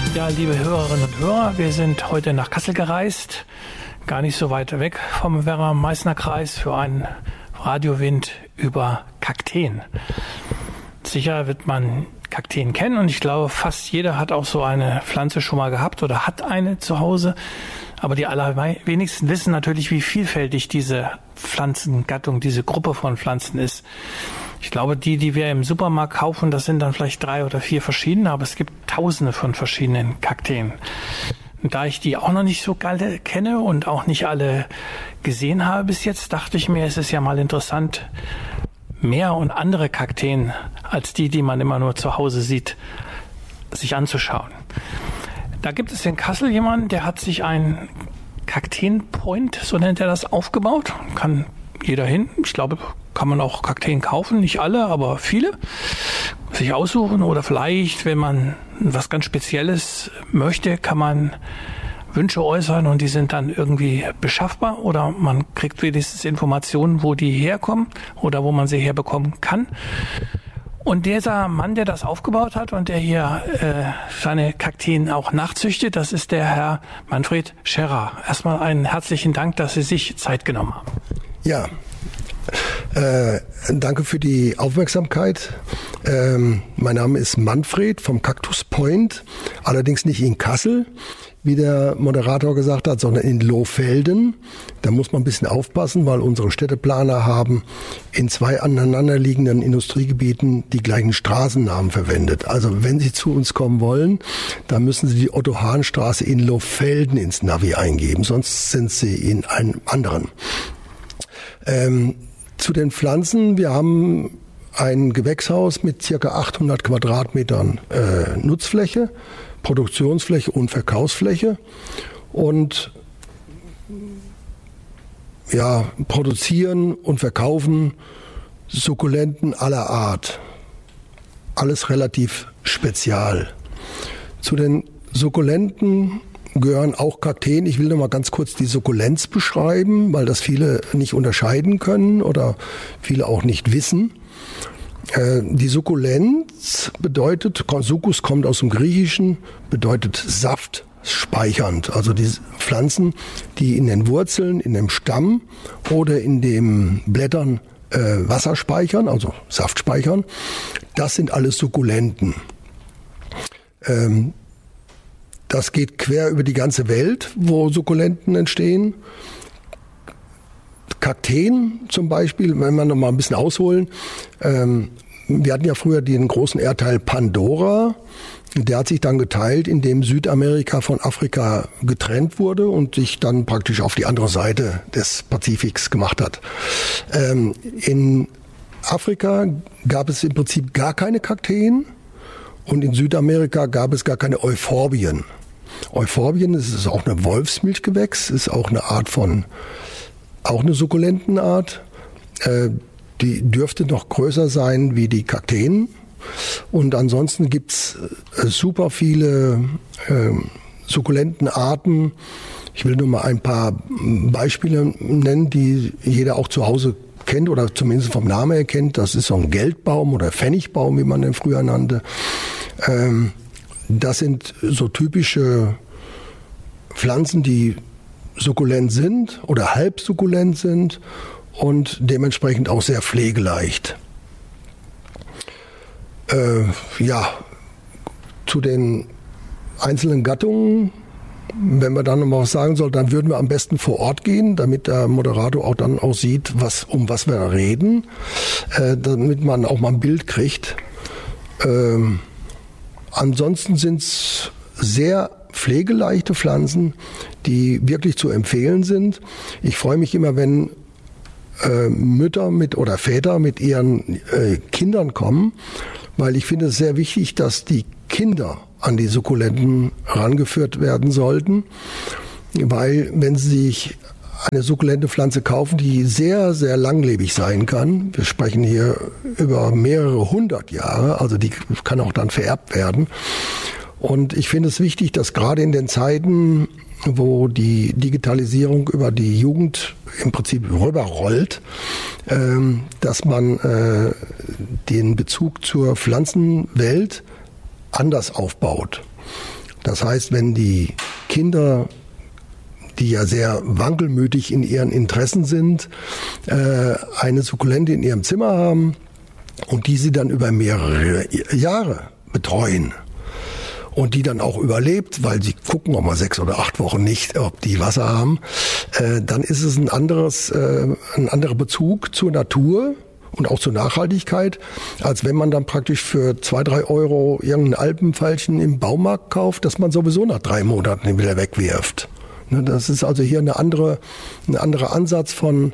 Ja, liebe Hörerinnen und Hörer, wir sind heute nach Kassel gereist, gar nicht so weit weg vom Werra-Meißner-Kreis für einen Radiowind über Kakteen. Sicher wird man Kakteen kennen und ich glaube, fast jeder hat auch so eine Pflanze schon mal gehabt oder hat eine zu Hause. Aber die allerwenigsten wissen natürlich, wie vielfältig diese Pflanzengattung, diese Gruppe von Pflanzen ist. Ich glaube, die wir im Supermarkt kaufen, das sind dann vielleicht 3 oder 4 verschiedene, aber es gibt Tausende von verschiedenen Kakteen. Und da ich die auch noch nicht so alle kenne und auch nicht alle gesehen habe bis jetzt, dachte ich mir, es ist ja mal interessant, mehr und andere Kakteen als die man immer nur zu Hause sieht, sich anzuschauen. Da gibt es in Kassel jemanden, der hat sich ein Kakteen-Point, so nennt er das, aufgebaut. Kann jeder hin. Ich glaube, kann man auch Kakteen kaufen. Nicht alle, aber viele. Sich aussuchen oder vielleicht, wenn man was ganz Spezielles möchte, kann man Wünsche äußern und die sind dann irgendwie beschaffbar oder man kriegt wenigstens Informationen, wo die herkommen oder wo man sie herbekommen kann. Und dieser Mann, der das aufgebaut hat und der hier seine Kakteen auch nachzüchtet, das ist der Herr Manfred Scherrer. Erstmal einen herzlichen Dank, dass Sie sich Zeit genommen haben. Ja, danke für die Aufmerksamkeit. Mein Name ist Manfred vom Cactus Point, allerdings nicht in Kassel, wie der Moderator gesagt hat, sondern in Lohfelden. Da muss man ein bisschen aufpassen, weil unsere Städteplaner haben in 2 aneinanderliegenden Industriegebieten die gleichen Straßennamen verwendet. Also wenn Sie zu uns kommen wollen, dann müssen Sie die Otto-Hahn-Straße in Lohfelden ins Navi eingeben, sonst sind Sie in einem anderen. Zu den Pflanzen, wir haben ein Gewächshaus mit ca. 800 Quadratmetern Nutzfläche, Produktionsfläche und Verkaufsfläche und ja, produzieren und verkaufen Sukkulenten aller Art. Alles relativ spezial. Zu den Sukkulenten gehören auch Kakteen. Ich will noch mal ganz kurz die Sukkulenz beschreiben, weil das viele nicht unterscheiden können oder viele auch nicht wissen. Die Sukkulenz bedeutet, Sucus kommt aus dem Griechischen, bedeutet Saft speichernd. Also die Pflanzen, die in den Wurzeln, in dem Stamm oder in den Blättern Wasser speichern, also Saft speichern, das sind alles Sukkulenten. Das geht quer über die ganze Welt, wo Sukkulenten entstehen. Kakteen zum Beispiel, wenn wir noch mal ein bisschen ausholen. Wir hatten ja früher den großen Erdteil Pandora. Der hat sich dann geteilt, indem Südamerika von Afrika getrennt wurde und sich dann praktisch auf die andere Seite des Pazifiks gemacht hat. In Afrika gab es im Prinzip gar keine Kakteen und in Südamerika gab es gar keine Euphorbien. Euphorbien, das ist auch eine Wolfsmilchgewächs, ist auch eine Art von, auch eine Sukkulentenart. Die dürfte noch größer sein wie die Kakteen. Und ansonsten gibt's super viele Sukkulentenarten. Ich will nur mal ein paar Beispiele nennen, die jeder auch zu Hause kennt oder zumindest vom Namen her kennt. Das ist so ein Geldbaum oder Pfennigbaum, wie man den früher nannte. Das sind so typische Pflanzen, die sukkulent sind oder halb sukkulent sind und dementsprechend auch sehr pflegeleicht. Ja, zu den einzelnen Gattungen, wenn wir dann noch mal was sagen soll, dann würden wir am besten vor Ort gehen, damit der Moderator auch dann auch sieht, um was wir reden, damit man auch mal ein Bild kriegt. Ansonsten sind es sehr pflegeleichte Pflanzen, die wirklich zu empfehlen sind. Ich freue mich immer, wenn Mütter oder Väter mit ihren Kindern kommen, weil ich finde es sehr wichtig, dass die Kinder an die Sukkulenten rangeführt werden sollten, weil wenn sie sich eine sukkulente Pflanze kaufen, die sehr, sehr langlebig sein kann, wir sprechen hier über mehrere 100 Jahre, also die kann auch dann vererbt werden. Und ich finde es wichtig, dass gerade in den Zeiten, wo die Digitalisierung über die Jugend im Prinzip rüberrollt, dass man den Bezug zur Pflanzenwelt anders aufbaut. Das heißt, wenn die Kinder, die ja sehr wankelmütig in ihren Interessen sind, eine Sukkulente in ihrem Zimmer haben und die sie dann über mehrere Jahre betreuen und die dann auch überlebt, weil sie gucken auch mal 6 oder 8 Wochen nicht, ob die Wasser haben, dann ist es ein anderer Bezug zur Natur und auch zur Nachhaltigkeit, als wenn man dann praktisch für 2-3 Euro irgendein Alpenfeilchen im Baumarkt kauft, das man sowieso nach 3 Monaten wieder wegwirft. Das ist also hier ein anderer Ansatz von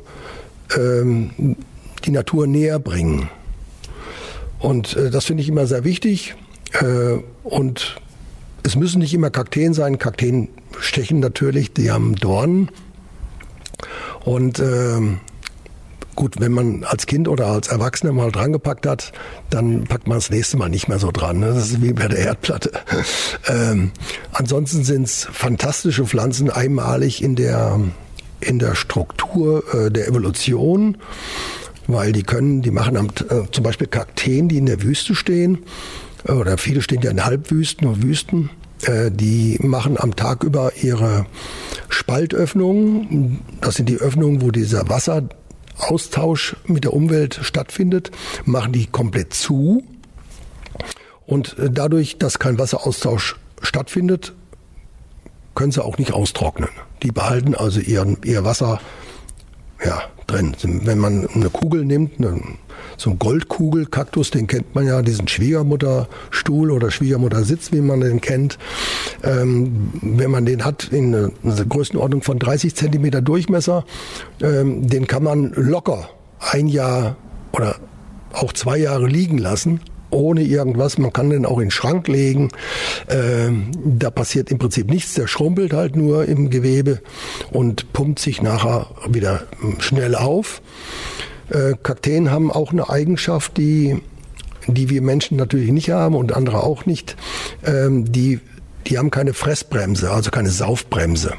die Natur näher bringen. Und das finde ich immer sehr wichtig. Und es müssen nicht immer Kakteen sein. Kakteen stechen natürlich, die haben Dornen. Und gut, wenn man als Kind oder als Erwachsener mal dran gepackt hat, dann packt man das nächste Mal nicht mehr so dran. Ne? Das ist wie bei der Herdplatte. Ansonsten sind es fantastische Pflanzen, einmalig in der Struktur der Evolution, weil die machen zum Beispiel Kakteen, die in der Wüste stehen, oder viele stehen ja in Halbwüsten und Wüsten, die machen am Tag über ihre Spaltöffnungen. Das sind die Öffnungen, wo dieser Wasseraustausch mit der Umwelt stattfindet, machen die komplett zu. Und dadurch, dass kein Wasseraustausch stattfindet, können sie auch nicht austrocknen. Die behalten also ihr Wasser drin. Wenn man eine Kugel nimmt, so ein Goldkugelkaktus, den kennt man ja, diesen Schwiegermutterstuhl oder Schwiegermuttersitz, wie man den kennt. Wenn man den hat in einer Größenordnung von 30 Zentimeter Durchmesser, den kann man locker 1 Jahr oder auch 2 Jahre liegen lassen, ohne irgendwas. Man kann den auch in den Schrank legen. Da passiert im Prinzip nichts. Der schrumpelt halt nur im Gewebe und pumpt sich nachher wieder schnell auf. Kakteen haben auch eine Eigenschaft, die wir Menschen natürlich nicht haben und andere auch nicht. Die haben keine Fressbremse, also keine Saufbremse.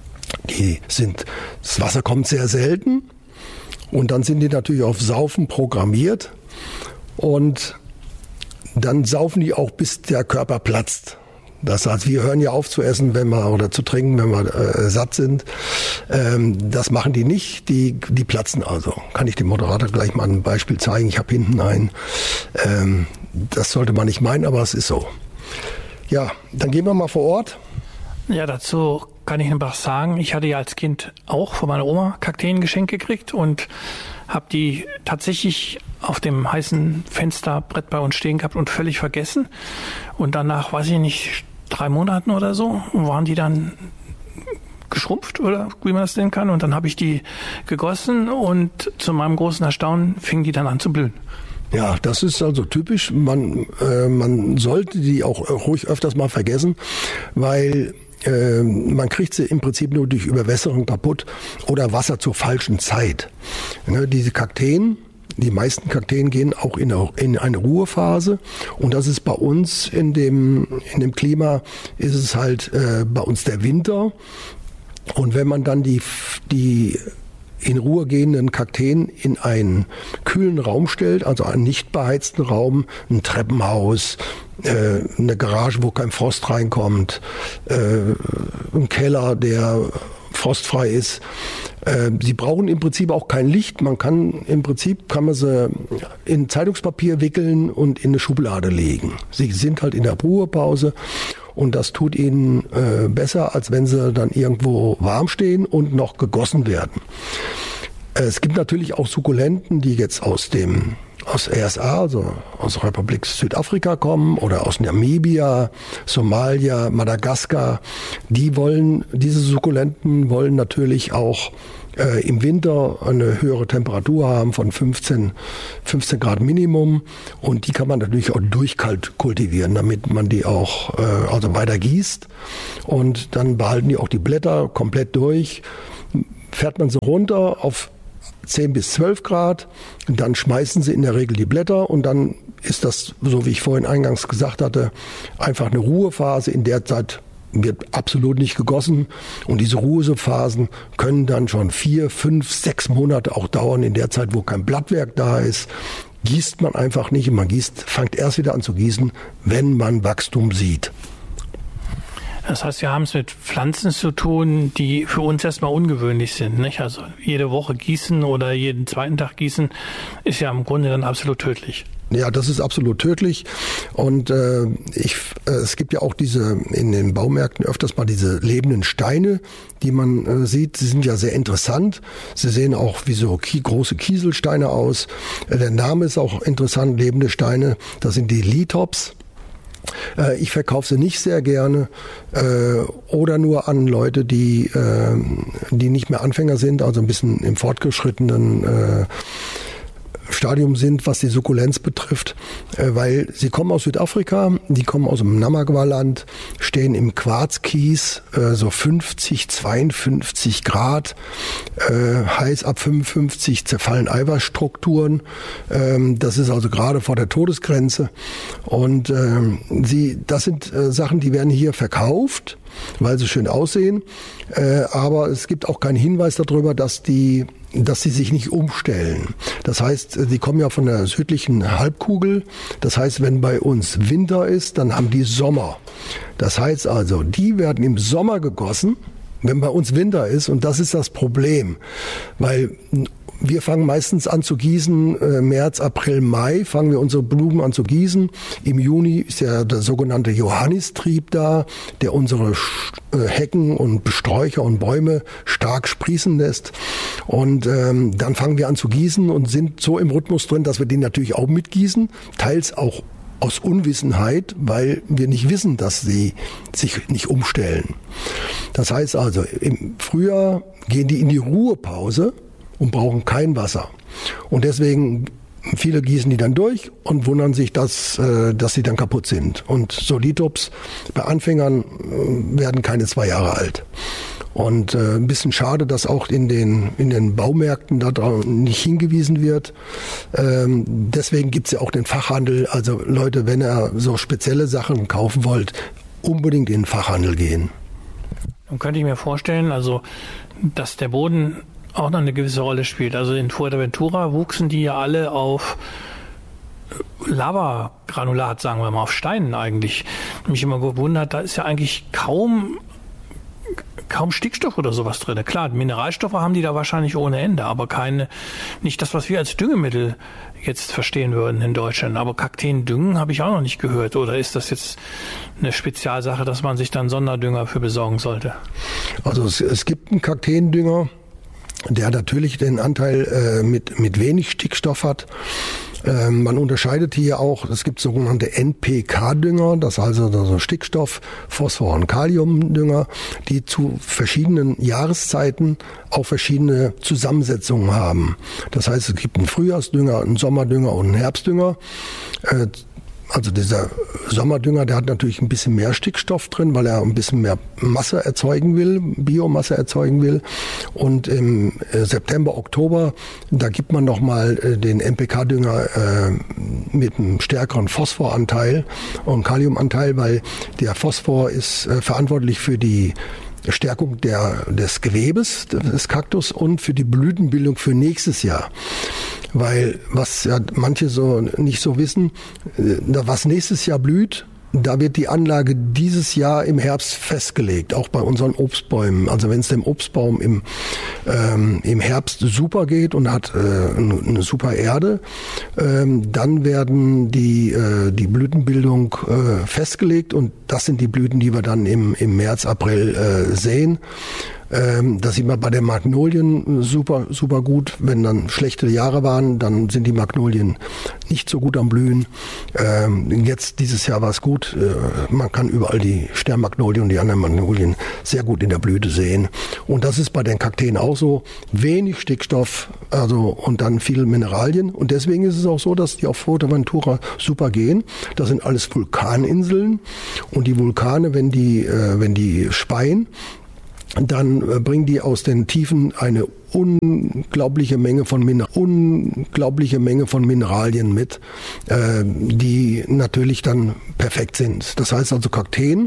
Das Wasser kommt sehr selten und dann sind die natürlich auf Saufen programmiert und dann saufen die auch, bis der Körper platzt. Das heißt, wir hören ja auf zu essen, oder zu trinken, wenn wir satt sind. Das machen die nicht, die platzen also. Kann ich dem Moderator gleich mal ein Beispiel zeigen? Ich habe hinten einen. Das sollte man nicht meinen, aber es ist so. Ja, dann gehen wir mal vor Ort. Ja, dazu kann ich einfach sagen, ich hatte ja als Kind auch von meiner Oma Kakteen geschenkt gekriegt und habe die tatsächlich auf dem heißen Fensterbrett bei uns stehen gehabt und völlig vergessen. Und danach, weiß ich nicht, 3 Monaten oder so, waren die dann geschrumpft oder wie man das nennen kann. Und dann habe ich die gegossen und zu meinem großen Erstaunen fingen die dann an zu blühen. Ja, das ist also typisch. Man sollte die auch ruhig öfters mal vergessen, weil man kriegt sie im Prinzip nur durch Überwässerung kaputt oder Wasser zur falschen Zeit. Diese Kakteen, die meisten Kakteen gehen auch in eine Ruhephase und das ist bei uns in dem Klima, ist es halt bei uns der Winter. Und wenn man dann die in Ruhe gehenden Kakteen in einen kühlen Raum stellt, also einen nicht beheizten Raum, ein Treppenhaus, eine Garage, wo kein Frost reinkommt, ein Keller, der frostfrei ist. Sie brauchen im Prinzip auch kein Licht. Kann man sie in Zeitungspapier wickeln und in eine Schublade legen. Sie sind halt in der Ruhepause und das tut ihnen besser, als wenn sie dann irgendwo warm stehen und noch gegossen werden. Es gibt natürlich auch Sukkulenten, die jetzt aus RSA, also aus Republik Südafrika kommen oder aus Namibia, Somalia, Madagaskar. Diese Sukkulenten wollen natürlich auch im Winter eine höhere Temperatur haben von 15 Grad Minimum und die kann man natürlich auch durchkalt kultivieren, damit man die auch also weiter gießt und dann behalten die auch die Blätter komplett durch. Fährt man sie runter auf 10 bis 12 Grad, dann schmeißen sie in der Regel die Blätter und dann ist das, so wie ich vorhin eingangs gesagt hatte, einfach eine Ruhephase. In der Zeit wird absolut nicht gegossen und diese Ruhephasen können dann schon 4, 5, 6 Monate auch dauern. In der Zeit, wo kein Blattwerk da ist, gießt man einfach nicht. Man fängt erst wieder an zu gießen, wenn man Wachstum sieht. Das heißt, wir haben es mit Pflanzen zu tun, die für uns erstmal ungewöhnlich sind, nicht? Also jede Woche gießen oder jeden zweiten Tag gießen ist ja im Grunde dann absolut tödlich. Ja, das ist absolut tödlich. Und es gibt ja auch in den Baumärkten öfters mal diese lebenden Steine, die man sieht. Sie sind ja sehr interessant. Sie sehen auch wie so große Kieselsteine aus. Der Name ist auch interessant, lebende Steine. Das sind die Lithops. Ich verkaufe sie nicht sehr gerne oder nur an Leute, die nicht mehr Anfänger sind, also ein bisschen im fortgeschrittenen Stadium sind, was die Sukkulenz betrifft, weil sie kommen aus Südafrika, die kommen aus dem Namaqua-Land, stehen im Quarzkies, so 50, 52 Grad, heiß ab 55 zerfallen Eiweißstrukturen. Das ist also gerade vor der Todesgrenze. Und das sind Sachen, die werden hier verkauft, weil sie schön aussehen. Aber es gibt auch keinen Hinweis darüber, dass sie sich nicht umstellen. Das heißt, die kommen ja von der südlichen Halbkugel. Das heißt, wenn bei uns Winter ist, dann haben die Sommer. Das heißt also, die werden im Sommer gegossen, wenn bei uns Winter ist. Und das ist das Problem, weil wir fangen meistens an zu gießen, März, April, Mai fangen wir unsere Blumen an zu gießen. Im Juni ist ja der sogenannte Johannistrieb da, der unsere Hecken und Sträucher und Bäume stark sprießen lässt. Und dann fangen wir an zu gießen und sind so im Rhythmus drin, dass wir den natürlich auch mitgießen, teils auch aus Unwissenheit, weil wir nicht wissen, dass sie sich nicht umstellen. Das heißt also, im Frühjahr gehen die in die Ruhepause und brauchen kein Wasser. Und deswegen, viele gießen die dann durch und wundern sich, dass sie dann kaputt sind. Und so Lithops bei Anfängern werden keine 2 Jahre alt. Und ein bisschen schade, dass auch in den Baumärkten da nicht hingewiesen wird. Deswegen gibt es ja auch den Fachhandel. Also Leute, wenn ihr so spezielle Sachen kaufen wollt, unbedingt in den Fachhandel gehen. Dann könnte ich mir vorstellen, also dass der Boden auch noch eine gewisse Rolle spielt. Also in Fuerteventura wuchsen die ja alle auf Lavagranulat, sagen wir mal, auf Steinen eigentlich. Mich immer gewundert, da ist ja eigentlich kaum Stickstoff oder sowas drin. Klar, Mineralstoffe haben die da wahrscheinlich ohne Ende, aber nicht das, was wir als Düngemittel jetzt verstehen würden in Deutschland. Aber Kakteen düngen habe ich auch noch nicht gehört. Oder ist das jetzt eine Spezialsache, dass man sich dann Sonderdünger für besorgen sollte? Also es gibt einen Kakteendünger, der natürlich den Anteil mit wenig Stickstoff hat. Man unterscheidet hier auch, es gibt sogenannte NPK-Dünger, das ist also Stickstoff, Phosphor- und Kaliumdünger, die zu verschiedenen Jahreszeiten auch verschiedene Zusammensetzungen haben. Das heißt, es gibt einen Frühjahrsdünger, einen Sommerdünger und einen Herbstdünger. Also dieser Sommerdünger, der hat natürlich ein bisschen mehr Stickstoff drin, weil er ein bisschen mehr Masse erzeugen will, Biomasse erzeugen will. Und im September, Oktober, da gibt man nochmal den NPK-Dünger mit einem stärkeren Phosphoranteil und Kaliumanteil, weil der Phosphor ist verantwortlich für die Stärkung des Gewebes des Kaktus und für die Blütenbildung für nächstes Jahr. Weil, was ja manche so nicht so wissen, was nächstes Jahr blüht, da wird die Anlage dieses Jahr im Herbst festgelegt, auch bei unseren Obstbäumen. Also wenn es dem Obstbaum im Herbst super geht und hat eine super Erde, dann werden die Blütenbildung festgelegt und das sind die Blüten, die wir dann im März, April sehen. Das sieht man bei den Magnolien super, super gut. Wenn dann schlechte Jahre waren, dann sind die Magnolien nicht so gut am Blühen. Jetzt, dieses Jahr war es gut. Man kann überall die Sternmagnolien und die anderen Magnolien sehr gut in der Blüte sehen. Und das ist bei den Kakteen auch so. Wenig Stickstoff, und dann viel Mineralien. Und deswegen ist es auch so, dass die auf Fuerteventura super gehen. Das sind alles Vulkaninseln. Und die Vulkane, wenn die speien, dann bringen die aus den Tiefen eine unglaubliche Menge von Mineralien mit, die natürlich dann perfekt sind. Das heißt also, Kakteen